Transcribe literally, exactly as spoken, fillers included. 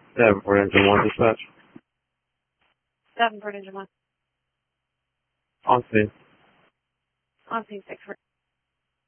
Davenport Engine one dispatch. Davenport Engine one. On scene. On scene six.